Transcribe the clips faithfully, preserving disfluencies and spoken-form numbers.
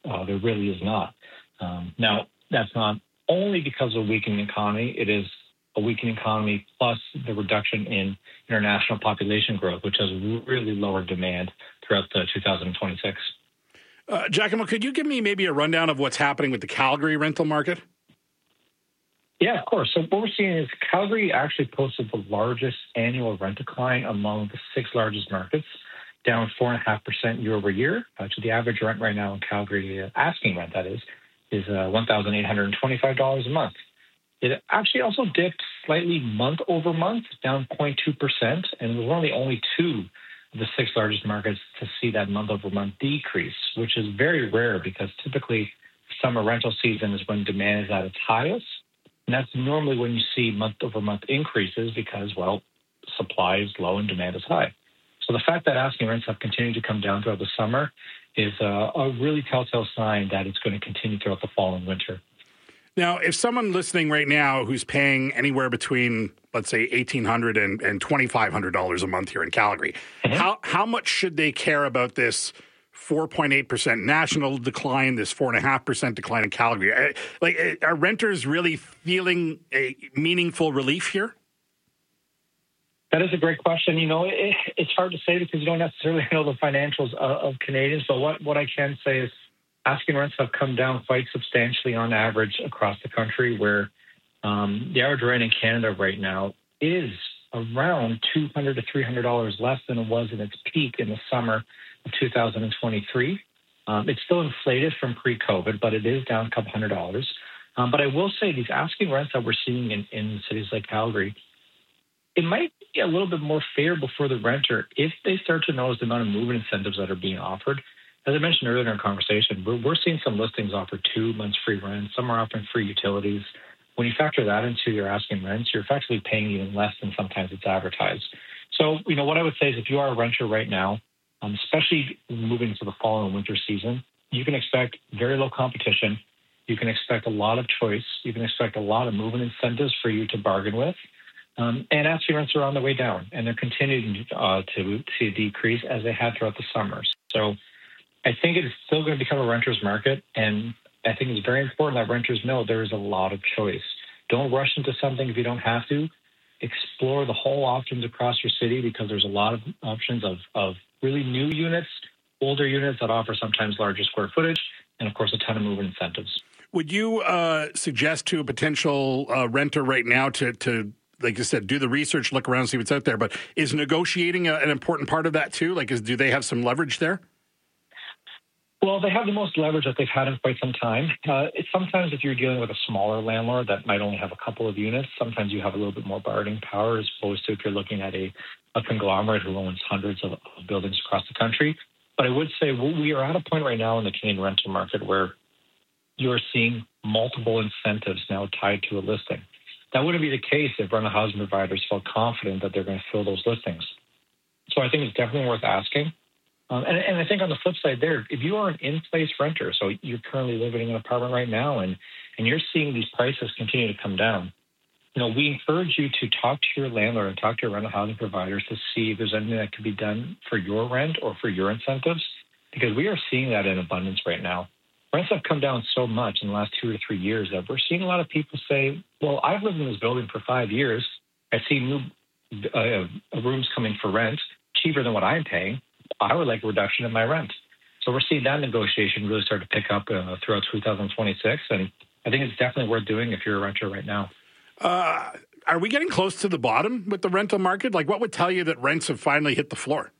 Uh, there really is not. Um, now, that's not only because of a weakening economy. It is a weakening economy plus the reduction in international population growth, which has really lowered demand throughout the two thousand twenty-six. Uh, Giacomo, could you give me maybe a rundown of what's happening with the Calgary rental market? Yeah, of course. So what we're seeing is Calgary actually posted the largest annual rent decline among the six largest markets, down four point five percent year over year. Uh, so the average rent right now in Calgary, uh, asking rent that is, is uh, one thousand eight hundred twenty-five dollars a month. It actually also dipped slightly month over month, down zero point two percent, and it was one of the only two of the six largest markets to see that month over month decrease, which is very rare because typically summer rental season is when demand is at its highest. And that's normally when you see month over month increases because, well, supply is low and demand is high. So the fact that asking rents have continued to come down throughout the summer is a, a really telltale sign that it's going to continue throughout the fall and winter. Now, if someone listening right now who's paying anywhere between, let's say, eighteen hundred dollars and, and twenty-five hundred dollars a month here in Calgary, mm-hmm. how how much should they care about this four point eight percent national decline, this four point five percent decline in Calgary? Like, are renters really feeling a meaningful relief here? That is a great question. You know, it, it's hard to say because you don't necessarily know the financials of, of Canadians. But what, what I can say is asking rents have come down quite substantially on average across the country, where um, the average rent in Canada right now is around two hundred to three hundred dollars less than it was in its peak in the summer of two thousand twenty-three. Um, it's still inflated from pre-COVID, but it is down a couple hundred dollars. Um, but I will say these asking rents that we're seeing in, in cities like Calgary, it might be a little bit more favorable for the renter if they start to notice the amount of movement incentives that are being offered. As I mentioned earlier in our conversation, we're, we're seeing some listings offer two months free rent. Some are offering free utilities. When you factor that into your asking rents, you're effectively paying even less than sometimes it's advertised. So, you know, what I would say is if you are a renter right now, um, especially moving to the fall and winter season, you can expect very low competition. You can expect a lot of choice. You can expect a lot of movement incentives for you to bargain with. Um, and asking rents are on the way down, and they're continuing uh, to, to decrease as they have throughout the summers. So I think it is still going to become a renter's market, and I think it's very important that renters know there is a lot of choice. Don't rush into something if you don't have to. Explore the whole options across your city because there's a lot of options of, of really new units, older units that offer sometimes larger square footage, and of course a ton of movement incentives. Would you uh, suggest to a potential uh, renter right now to, to, like you said, do the research, look around, see what's out there, but is negotiating a, an important part of that too? Like, is, do they have some leverage there? Well, they have the most leverage that they've had in quite some time. Uh, it's sometimes if you're dealing with a smaller landlord that might only have a couple of units, sometimes you have a little bit more bargaining power as opposed to if you're looking at a, a conglomerate who owns hundreds of, of buildings across the country. But I would say we are at a point right now in the Canadian rental market where you're seeing multiple incentives now tied to a listing. That wouldn't be the case if rental housing providers felt confident that they're going to fill those listings. So I think it's definitely worth asking. Um, and, and I think on the flip side there, if you are an in-place renter, so you're currently living in an apartment right now and, and you're seeing these prices continue to come down, you know, we encourage you to talk to your landlord and talk to your rental housing providers to see if there's anything that could be done for your rent or for your incentives, because we are seeing that in abundance right now. Rents have come down so much in the last two or three years that we're seeing a lot of people say, well, I've lived in this building for five years. I see new uh, rooms coming for rent cheaper than what I'm paying. I would like a reduction in my rent. So we're seeing that negotiation really start to pick up uh, throughout two thousand twenty-six. And I think it's definitely worth doing if you're a renter right now. Uh, are we getting close to the bottom with the rental market? Like, what would tell you that rents have finally hit the floor?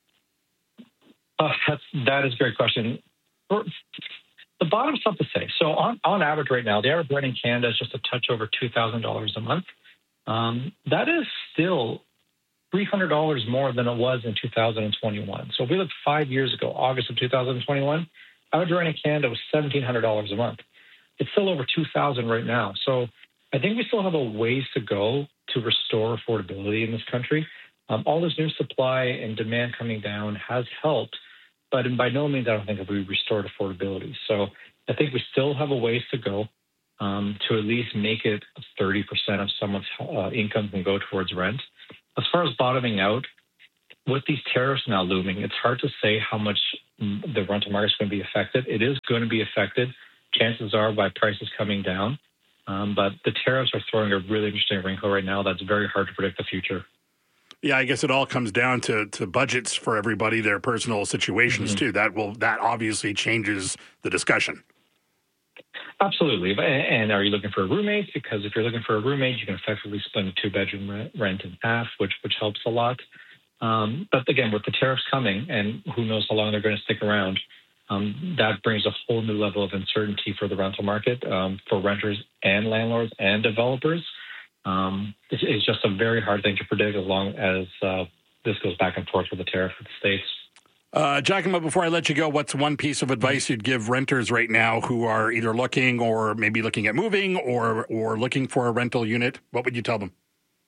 Uh, that's, that is a great question. For, the bottom's tough to say. So on, on average right now, the average rent in Canada is just a touch over two thousand dollars a month. Um, that is still three hundred dollars more than it was in two thousand twenty-one. So if we look five years ago, August of two thousand twenty-one, average rent in Canada was seventeen hundred dollars a month. It's still over two thousand dollars right now. So I think we still have a ways to go to restore affordability in this country. Um, all this new supply and demand coming down has helped, but by no means I don't think that we've restored affordability. So I think we still have a ways to go um, to at least make it thirty percent of someone's uh, income can go towards rent. As far as bottoming out, with these tariffs now looming, it's hard to say how much the rental market is going to be affected. It is going to be affected. Chances are by prices coming down. Um, but the tariffs are throwing a really interesting wrinkle right now that's very hard to predict the future. Yeah, I guess it all comes down to, to budgets for everybody, their personal situations, mm-hmm. too. That will that obviously changes the discussion. Absolutely. And are you looking for a roommate? Because if you're looking for a roommate, you can effectively split a two-bedroom rent in half, which which helps a lot. Um, but again, with the tariffs coming, and who knows how long they're going to stick around, um, that brings a whole new level of uncertainty for the rental market, um, for renters and landlords and developers. Um, it's, it's just a very hard thing to predict as long as uh, this goes back and forth with the tariff with the states. Uh, Giacomo, before I let you go, what's one piece of advice you'd give renters right now who are either looking or maybe looking at moving or or looking for a rental unit? What would you tell them?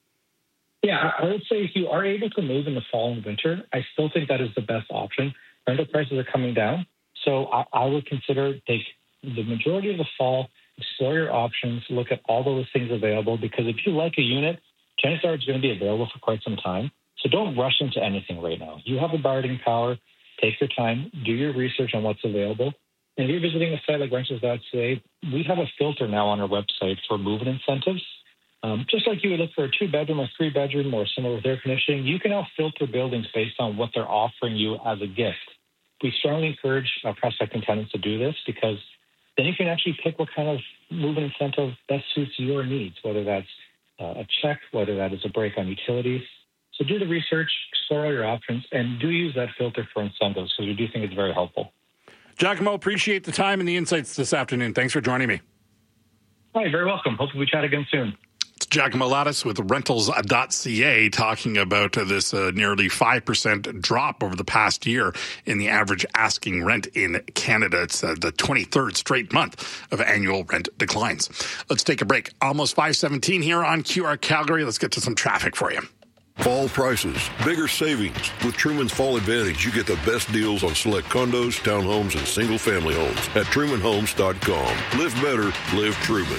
Yeah, I would say if you are able to move in the fall and winter, I still think that is the best option. Rental prices are coming down, so I, I would consider take the majority of the fall, explore your options, look at all the listings available, because if you like a unit, chances are it's going to be available for quite some time. So don't rush into anything right now. You have the bargaining power. Take your time, do your research on what's available. And if you're visiting a site like rentals dot c a, we have a filter now on our website for move-in incentives. Um, just like you would look for a two-bedroom or three-bedroom or similar with air conditioning, you can now filter buildings based on what they're offering you as a gift. We strongly encourage uh, prospecting tenants to do this because then you can actually pick what kind of move-in incentive best suits your needs, whether that's uh, a check, whether that is a break on utilities. So do the research, explore all your options, and do use that filter for incentives because we do think it's very helpful. Giacomo, appreciate the time and the insights this afternoon. Thanks for joining me. Hi, you're very welcome. Hopefully we chat again soon. It's Giacomo Lattis with rentals dot c a talking about uh, this uh, nearly five percent drop over the past year in the average asking rent in Canada. It's uh, the twenty-third straight month of annual rent declines. Let's take a break. Almost five seventeen here on Q R Calgary. Let's get to some traffic for you. Fall prices, bigger savings. With Truman's Fall Advantage, you get the best deals on select condos, townhomes, and single-family homes at Truman Homes dot com. Live better, live Truman.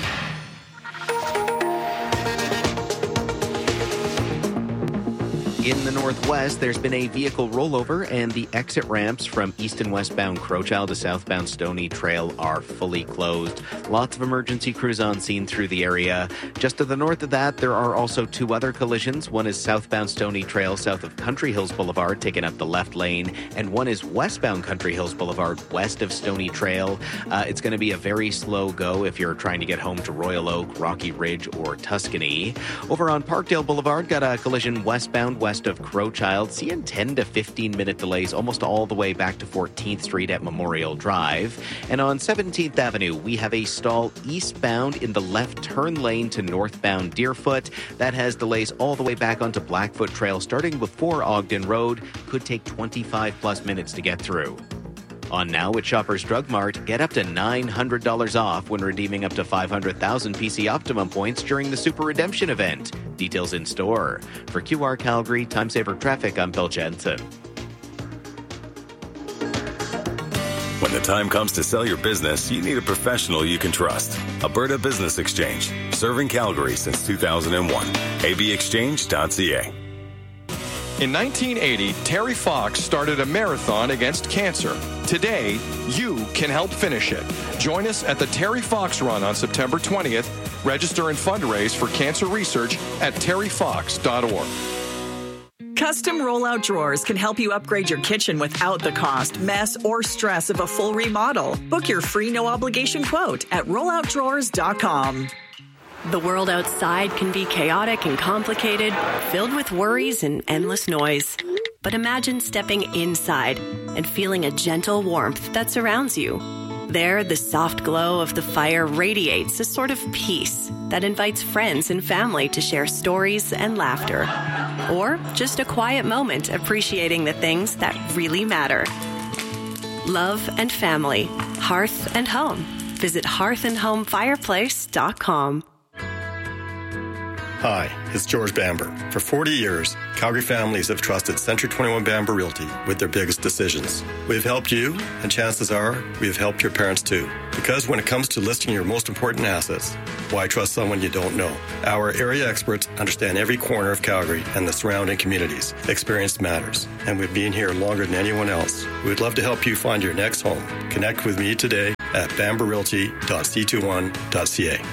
In the Northwest, there's been a vehicle rollover, and the exit ramps from east and westbound Crowchild to southbound Stoney Trail are fully closed. Lots of emergency crews on scene through the area. Just to the north of that, there are also two other collisions. One is southbound Stoney Trail south of Country Hills Boulevard, taking up the left lane, and one is westbound Country Hills Boulevard west of Stoney Trail. Uh, it's going to be a very slow go if you're trying to get home to Royal Oak, Rocky Ridge, or Tuscany. Over on Parkdale Boulevard, got a collision westbound west of Crowchild, seeing ten to fifteen minute delays almost all the way back to fourteenth Street at Memorial Drive. And on seventeenth Avenue, we have a stall eastbound in the left turn lane to northbound Deerfoot. That has delays all the way back onto Blackfoot Trail starting before Ogden Road. Could take twenty-five plus minutes to get through. On Now at Shoppers Drug Mart, get up to nine hundred dollars off when redeeming up to five hundred thousand P C Optimum points during the Super Redemption event. Details in store. For Q R Calgary, Time Saver Traffic, I'm Bill Jensen. When the time comes to sell your business, you need a professional you can trust. Alberta Business Exchange, serving Calgary since two thousand one. A B exchange dot c a. In nineteen eighty, Terry Fox started a marathon against cancer. Today, you can help finish it. Join us at the Terry Fox Run on September twentieth. Register and fundraise for cancer research at terry fox dot org. Custom rollout drawers can help you upgrade your kitchen without the cost, mess, or stress of a full remodel. Book your free no-obligation quote at rollout drawers dot com. The world outside can be chaotic and complicated, filled with worries and endless noise. But imagine stepping inside and feeling a gentle warmth that surrounds you. There, the soft glow of the fire radiates a sort of peace that invites friends and family to share stories and laughter. Or just a quiet moment appreciating the things that really matter. Love and family, hearth and home. Visit hearth and home fireplace dot com. Hi, it's George Bamber. For forty years, Calgary families have trusted Century twenty-one Bamber Realty with their biggest decisions. We've helped you, and chances are we have helped your parents too. Because when it comes to listing your most important assets, why trust someone you don't know? Our area experts understand every corner of Calgary and the surrounding communities. Experience matters, and we've been here longer than anyone else. We'd love to help you find your next home. Connect with me today at bamber realty dot c twenty-one dot c a.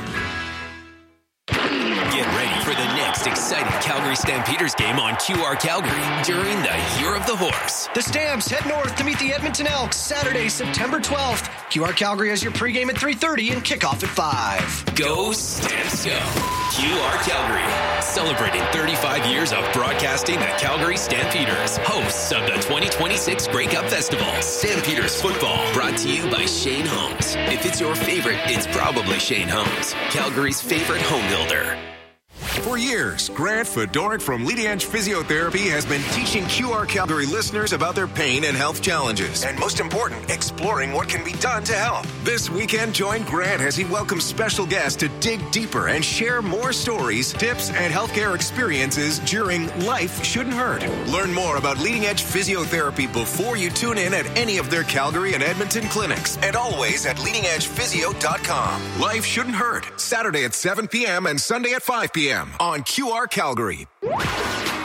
Get ready for the next exciting Calgary Stampeders game on Q R Calgary during the Year of the Horse. The Stamps head north to meet the Edmonton Elks Saturday, September twelfth. Q R Calgary has your pregame at three thirty and kickoff at five. Go Stamps go. Q R Calgary, celebrating thirty-five years of broadcasting the Calgary Stampeders, hosts of the twenty twenty-six Grey Cup Festival. Stampeders football, brought to you by Shane Homes. If it's your favorite, it's probably Shane Homes, Calgary's favorite home builder. For years, Grant Fedoruk from Leading Edge Physiotherapy has been teaching Q R Calgary listeners about their pain and health challenges. And most important, exploring what can be done to help. This weekend, join Grant as he welcomes special guests to dig deeper and share more stories, tips, and healthcare experiences during Life Shouldn't Hurt. Learn more about Leading Edge Physiotherapy before you tune in at any of their Calgary and Edmonton clinics. And always at leading edge physio dot com. Life Shouldn't Hurt, Saturday at seven p.m. and Sunday at five p.m. on Q R Calgary.